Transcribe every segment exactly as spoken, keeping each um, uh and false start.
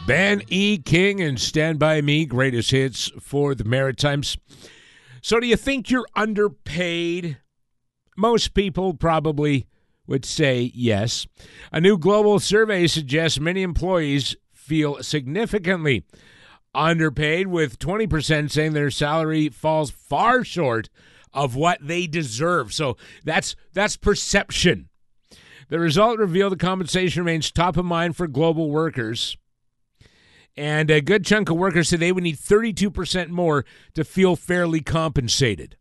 Ben E. King and Stand By Me, greatest hits for the Maritimes. So do you think you're underpaid? Most people probably would say yes. A new global survey suggests many employees feel significantly underpaid, with twenty percent saying their salary falls far short of what they deserve. So that's that's perception. The result revealed the compensation remains top of mind for global workers. And a good chunk of workers say they would need thirty-two percent more to feel fairly compensated.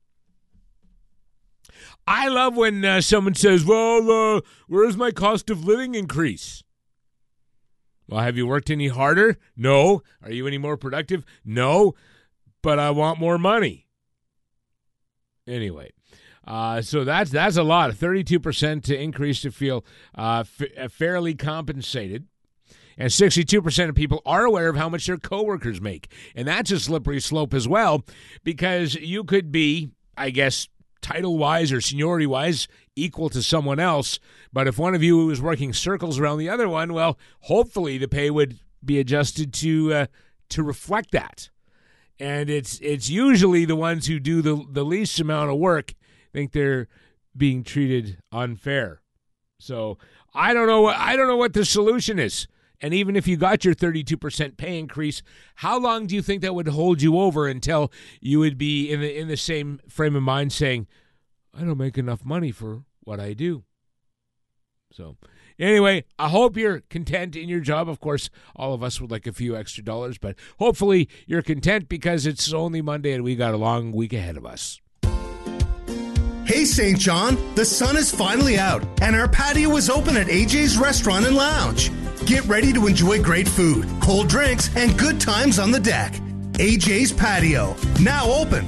I love when uh, someone says, well, uh, where's my cost of living increase? Well, have you worked any harder? No. Are you any more productive? No. But I want more money. Anyway, uh, so that's that's a lot. thirty-two percent to increase to feel uh, f- fairly compensated. And sixty-two percent of people are aware of how much their coworkers make. And that's a slippery slope as well, because you could be, I guess, title-wise or seniority-wise equal to someone else. But if one of you was working circles around the other one, well, hopefully the pay would be adjusted to uh, to reflect that. And it's it's usually the ones who do the, the least amount of work think they're being treated unfair. So I don't know what I don't know what the solution is. And even if you got your thirty-two percent pay increase, how long do you think that would hold you over until you would be in the in the same frame of mind saying, I don't make enough money for what I do? So anyway, I hope you're content in your job. Of course, all of us would like a few extra dollars, but hopefully you're content because it's only Monday and we got a long week ahead of us. Hey, Saint John, the sun is finally out, and our patio is open at A J's Restaurant and Lounge. Get ready to enjoy great food, cold drinks, and good times on the deck. A J's Patio, now open.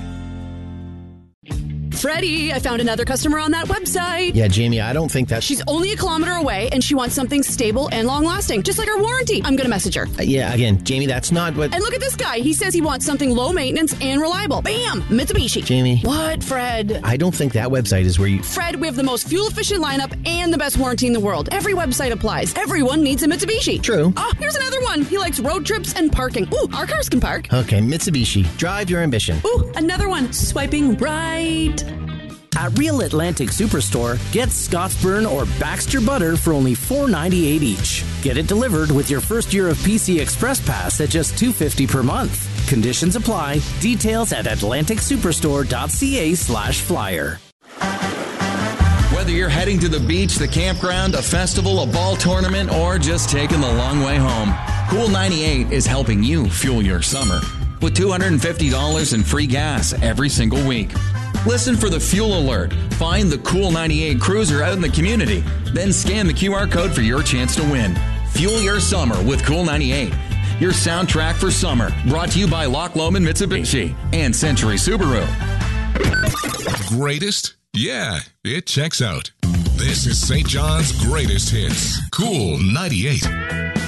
Freddie, I found another customer on that website. Yeah, Jamie, I don't think that... She's only a kilometer away, and she wants something stable and long-lasting, just like our warranty. I'm going to message her. Uh, yeah, again, Jamie, that's not what... And look at this guy. He says he wants something low maintenance and reliable. Bam! Mitsubishi. Jamie. What, Fred? I don't think that website is where you... Fred, we have the most fuel-efficient lineup and the best warranty in the world. Every website applies. Everyone needs a Mitsubishi. True. Oh, here's another one. He likes road trips and parking. Ooh, our cars can park. Okay, Mitsubishi. Drive your ambition. Ooh, another one. Swiping right. At Real Atlantic Superstore, get Scottsburn or Baxter butter for only four dollars and ninety-eight cents each. Get it delivered with your first year of P C Express Pass at just two dollars and fifty cents per month. Conditions apply. Details at atlanticsuperstore.ca slash flyer. Whether you're heading to the beach, the campground, a festival, a ball tournament, or just taking the long way home, Cool ninety-eight is helping you fuel your summer with two hundred fifty dollars in free gas every single week. Listen for the fuel alert. Find the Cool ninety-eight cruiser out in the community. Then scan the Q R code for your chance to win. Fuel your summer with Cool ninety-eight. Your soundtrack for summer. Brought to you by Loch Lomond Mitsubishi and Century Subaru. Greatest? Yeah, it checks out. This is Saint John's Greatest Hits. Cool ninety-eight.